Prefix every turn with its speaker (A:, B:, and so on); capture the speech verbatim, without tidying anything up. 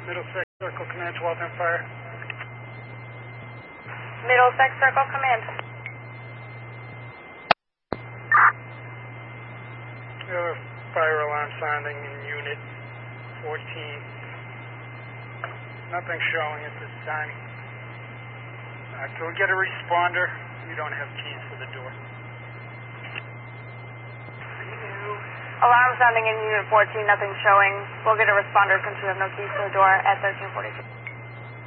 A: Middlesex Circle Command, twelve ten fire.
B: Middlesex Circle Command.
A: We have a fire alarm sounding in Unit fourteen. Nothing showing at this time. Uh, can we get a responder? We don't have keys for the door.
B: Alarm sounding in Unit fourteen, nothing showing. We'll get a responder since we have no keys to the door at thirteen forty-two.